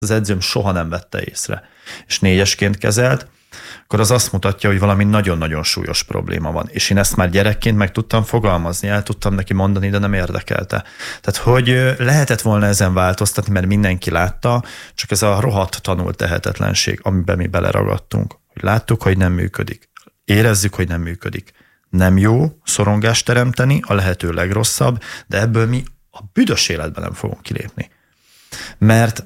az edzőm soha nem vette észre, és 4-esként kezelt, akkor az azt mutatja, hogy valami nagyon-nagyon súlyos probléma van. És én ezt már gyerekként meg tudtam fogalmazni, el tudtam neki mondani, de nem érdekelte. Tehát, hogy lehetett volna ezen változtatni, mert mindenki látta, csak ez a rohadt tanult tehetetlenség, amiben mi beleragadtunk. Hogy láttuk, hogy nem működik. Érezzük, hogy nem működik. Nem jó szorongást teremteni, a lehető legrosszabb, de ebből mi a büdös életben nem fogunk kilépni. Mert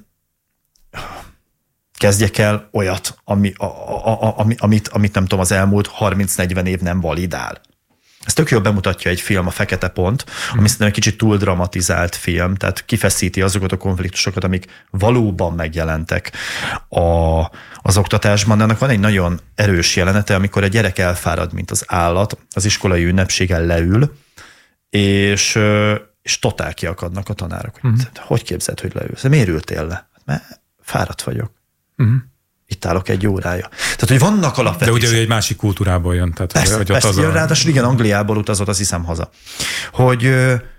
kezdjek el olyat, amit nem tudom, az elmúlt 30-40 év nem validál. Ez tök jól bemutatja egy film, a Fekete Pont, ami szerintem egy kicsit túl dramatizált film, tehát kifeszíti azokat a konfliktusokat, amik valóban megjelentek az oktatásban, de ennek van egy nagyon erős jelenete, amikor a gyerek elfárad, mint az állat, az iskolai ünnepségen leül, és totál kiakadnak a tanárok. Hogy képzeld, hogy leülsz? Miért ültél le? Mert fáradt vagyok. Itt állok 1 órája. Tehát, hogy vannak alapvető... De ugye egy másik kultúrából jön. Tehát, persze, ráadásul igen, Angliából utazott, azt hiszem haza. Hogy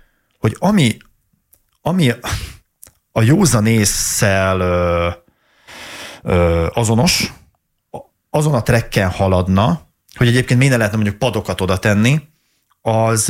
ami a józan ésszel azonos, azon a trekken haladna, hogy egyébként miért ne lehetne mondjuk padokat oda tenni, az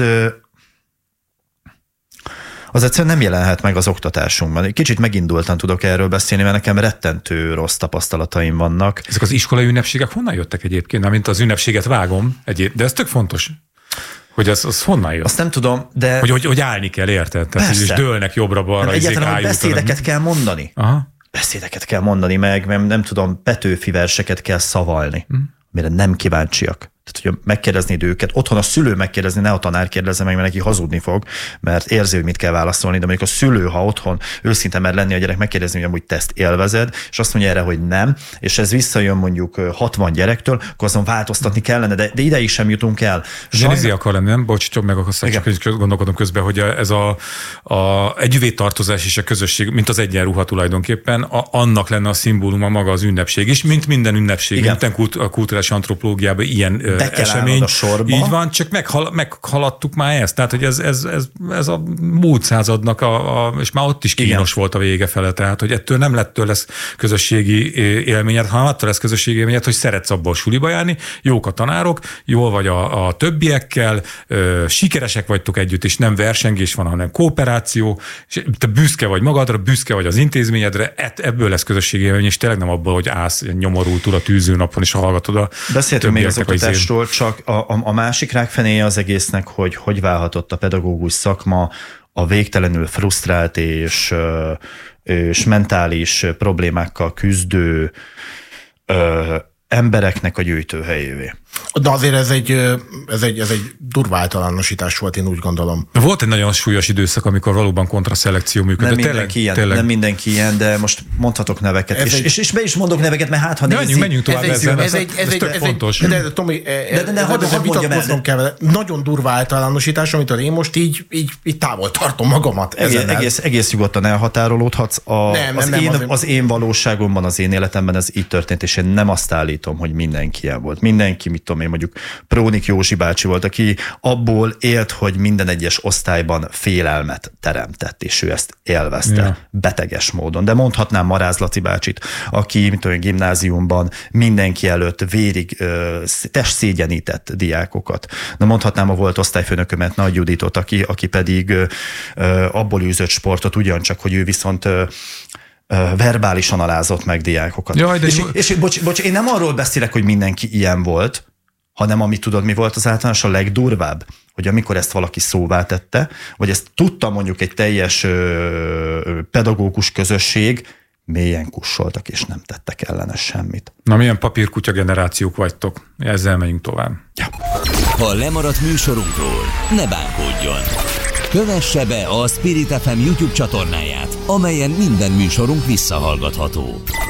egyszerűen nem jelenhet meg az oktatásunkban. Kicsit megindultan tudok erről beszélni, mert nekem rettentő rossz tapasztalataim vannak. Ezek az iskolai ünnepségek honnan jöttek egyébként? Amint az ünnepséget vágom, de ez tök fontos, hogy az honnan jött. Azt nem tudom, de... Hogy állni kell, érted? Tehát, hogy is dőlnek jobbra-balra. Egyáltalán, hogy beszédeket kell mondani. Aha. Beszédeket kell mondani, meg nem tudom, Petőfi verseket kell szavalni, mire nem kíváncsiak. Tehát, hogy megkérdeznéd őket, otthon a szülő megkérdezni, ne a tanár kérdezze meg, mert neki hazudni fog, mert érzi, hogy mit kell válaszolni, de mondjuk a szülő, ha otthon őszinte mer lenni a gyerek, megkérdezni, hogy amúgy te ezt élvezed, és azt mondja erre, hogy nem, és ez visszajön mondjuk 60 gyerektől, akkor azon változtatni kellene, de ideig sem jutunk el. Zsenizi akar lenni, nem? Bocs, csak meg akarsz, csak gondolkodom közben, hogy ez a együvé tartozás és a közösség, mint az egyenruha tulajdonképpen, annak lenne a szimbóluma maga az ünnepség is, mint minden ünnepség, minden a kulturális antropológiában ilyen esemény. Így van, csak meghaladtuk már ezt. Tehát, hogy ez a múlt századnak, és már ott is kínos volt a vége fele. Tehát, hogy ettől nem lesz közösségi élményed, hanem attól lesz közösségi élményed, hogy szeretsz abból suliba járni, jók a tanárok, jól vagy a többiekkel, sikeresek vagytok együtt, és nem versengés van, hanem kooperáció, és te büszke vagy magadra, büszke vagy az intézményedre, ebből lesz közösségi élmény, és tényleg nem abból, hogy állsz nyomorultul a tűzőnapon, és hallgatod a beszéltünk még az oktatásról, csak a másik rákfenéje az egésznek, hogy válhatott a pedagógus szakma a végtelenül frusztrált és mentális problémákkal küzdő embereknek a gyűjtőhelyévé. De azért ez egy durva általánosítás volt, én úgy gondolom. Volt egy nagyon súlyos időszak, amikor valóban kontraszelekció működött. Nem mindenki ilyen, de most mondhatok neveket. És be is mondok neveket, mert hát ha nézi. Menjünk tovább ezzel. Ez fontos. De Tomi, vitatkoznom kell vele. Nagyon durva általánosítás, amitől én most így távol tartom magamat. Egész nyugodtan elhatárolódhatsz. Az én valóságomban, az én életemben ez így történt, és én nem azt állítom, hogy mindenki ilyen volt. Mindenki, mit tudom én, mondjuk Prónik Józsi bácsi volt, aki abból élt, hogy minden egyes osztályban félelmet teremtett, és ő ezt élvezte beteges módon. De mondhatnám Maráz Laci bácsit, aki, mint olyan gimnáziumban mindenki előtt vérig testszégyenített diákokat. De mondhatnám a volt osztályfőnökömet, Nagy Juditot, aki pedig abból űzött sportot ugyancsak, hogy ő viszont verbálisan alázott meg diákokat. Jaj, és bocs, én nem arról beszélek, hogy mindenki ilyen volt, hanem ami tudod, mi volt az általános a legdurvább, hogy amikor ezt valaki szóvá tette, vagy ezt tudta mondjuk egy teljes pedagógus közösség, mélyen kussoltak, és nem tettek ellene semmit. Na, milyen papírkutya generációk vagytok? Ezzel megyünk tovább. Ja. Ha lemaradt műsorunkról, ne bánkódjon! Kövesse be a Spirit FM YouTube csatornáját, amelyen minden műsorunk visszahallgatható.